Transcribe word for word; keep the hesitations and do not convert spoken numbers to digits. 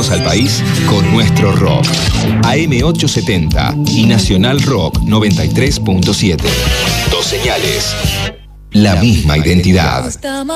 Llegamos al país con nuestro rock. A M ochocientos setenta y Nacional Rock noventa y tres punto siete. Dos señales. La misma identidad.